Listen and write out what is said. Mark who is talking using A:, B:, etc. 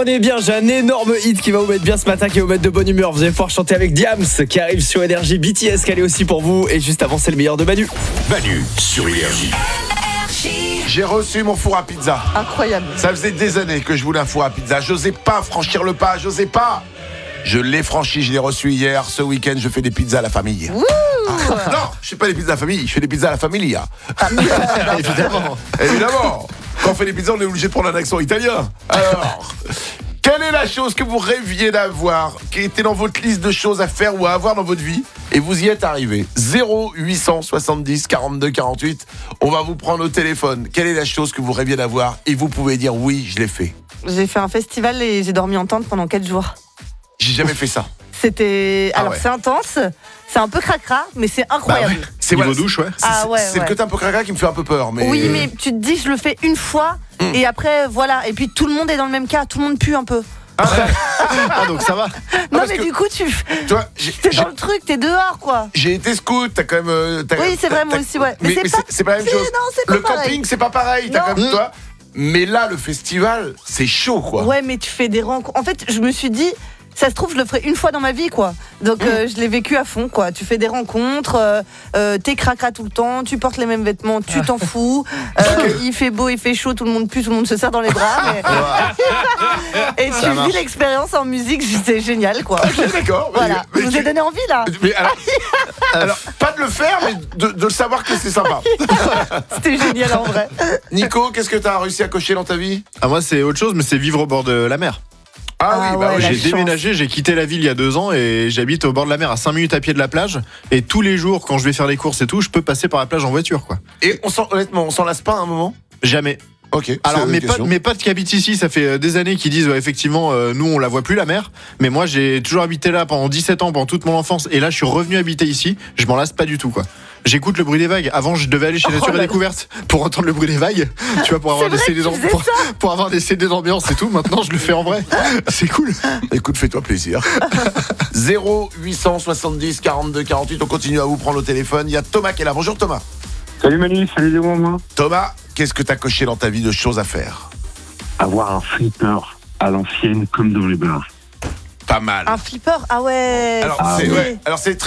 A: on est bien, j'ai un énorme hit qui va vous mettre bien ce matin, qui va vous mettre de bonne humeur. Vous allez pouvoir chanter avec Diams qui arrive sur Énergie. BTS qui est aussi pour vous. Et juste avant, c'est le meilleur de Manu.
B: Manu sur Énergie.
C: J'ai reçu mon four à pizza.
D: Incroyable.
C: Ça faisait des années que je voulais un four à pizza. J'osais pas franchir le pas, j'osais pas. Je l'ai franchi, je l'ai reçu hier. Ce week-end, je fais des pizzas à la famille.
D: Wouh.
C: Non, je fais pas des pizzas à la famille, je fais des pizzas à la familia. Évidemment. Quand on fait des pizzas, on est obligé de prendre un accent italien. Alors, quelle est la chose que vous rêviez d'avoir, qui était dans votre liste de choses à faire ou à avoir dans votre vie, et vous y êtes arrivé? 0870 42 48. On va vous prendre au téléphone. Quelle est la chose que vous rêviez d'avoir et vous pouvez dire oui, je l'ai fait?
D: J'ai fait un festival et j'ai dormi en tente pendant 4 jours.
C: J'ai jamais fait ça.
D: C'était... Alors,
C: ouais.
D: c'est intense, c'est un peu cracra, mais c'est incroyable.
C: Bah ouais. C'est
E: Niveau
C: voilà,
E: douche, ouais.
C: c'est le côté un peu craquant qui me fait un peu peur. Mais...
D: Oui, mais tu te dis, je le fais une fois, et après, voilà. Et puis, tout le monde est dans le même cas, tout le monde pue un peu.
E: Ah, donc ça va.
D: Non,
C: parce
D: mais
C: que-
D: du coup,
C: Tu vois,
D: t'es dans le truc, t'es dehors, quoi.
C: j'ai été scout, t'as quand même...
D: Oui, c'est vrai, moi aussi, ouais.
C: Mais c'est pas la même chose.
D: Non, c'est pas
C: Le
D: pareil.
C: camping, c'est pas pareil. T'as
D: Non.
C: quand même, toi. Mais là, le festival, c'est chaud, quoi.
D: Ouais, mais tu fais des rencontres. En fait, je me suis dit, ça se trouve, je le ferai une fois dans ma vie, quoi. Donc, je l'ai vécu à fond, quoi. Tu fais des rencontres, t'es cracra tout le temps, tu portes les mêmes vêtements, tu t'en fous. Il fait beau, il fait chaud, tout le monde pue, tout le monde se serre dans les bras. Et tu vis l'expérience en musique, c'est génial, quoi.
C: Ok, d'accord.
D: Voilà,
C: Mais
D: je vous ai donné envie, là.
C: mais alors, pas de le faire, mais de le savoir que c'est sympa.
D: C'était génial, en vrai.
C: Nico, qu'est-ce que t'as réussi à cocher dans ta vie?
E: Ah, moi, c'est autre chose, mais c'est vivre au bord de la mer.
C: Ah
D: Ah
C: oui, bah
D: ouais,
C: oui.
D: la
E: J'ai
D: chance.
E: déménagé, j'ai quitté la ville il y a 2 ans et j'habite au bord de la mer à 5 minutes à pied de la plage. Et tous les jours, quand je vais faire les courses et tout, je peux passer par la plage en voiture, quoi.
C: Et honnêtement, on s'en lasse pas à un moment?
E: Jamais.
C: Ok.
E: Alors
C: c'est
E: mes
C: une question.
E: potes qui habitent ici, ça fait des années qu'ils disent effectivement nous on la voit plus la mer, mais moi j'ai toujours habité là pendant 17 ans, pendant toute mon enfance, et là je suis revenu habiter ici, je m'en lasse pas du tout, quoi. J'écoute le bruit des vagues. Avant je devais aller chez Nature et Découverte pour entendre le bruit des vagues, tu vois, pour avoir des
D: vrai
E: CD
D: que tu faisais
E: pour avoir des CD d'ambiance et tout. Maintenant je le fais en vrai. C'est cool.
C: Écoute, fais-toi plaisir. 0870 42 48. On continue à vous prendre au téléphone. Il y a Thomas qui est là. Bonjour Thomas.
F: Salut Manu, salut les moments.
C: Thomas, qu'est-ce que t'as coché dans ta vie de choses à faire?
F: Avoir un flipper à l'ancienne comme dans les bars.
C: Pas mal.
D: Un flipper, ah ouais.
C: Alors,
D: stylé.
C: c'est